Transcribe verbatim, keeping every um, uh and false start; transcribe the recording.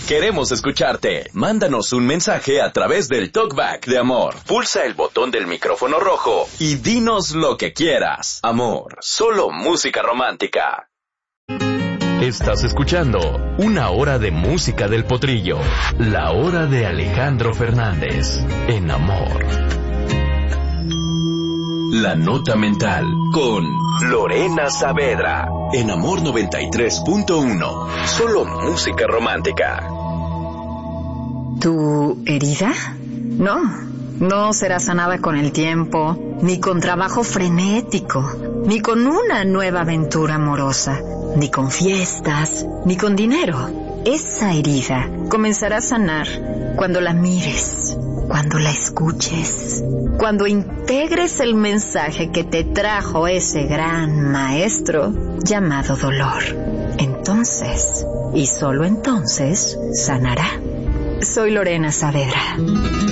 Queremos escucharte. Mándanos un mensaje a través del Talkback de Amor. Pulsa el botón del micrófono rojo y dinos lo que quieras. Amor, solo música romántica. Estás escuchando Una Hora de Música del Potrillo. La hora de Alejandro Fernández. En Amor. La Nota Mental con Lorena Saavedra. En Amor noventa y tres punto uno. Solo música romántica. ¿Tu herida? No, no será sanada con el tiempo, ni con trabajo frenético, ni con una nueva aventura amorosa, ni con fiestas, ni con dinero. Esa herida comenzará a sanar cuando la mires, cuando la escuches, cuando integres el mensaje que te trajo ese gran maestro llamado dolor. Entonces, y solo entonces, sanará. Soy Lorena Saavedra.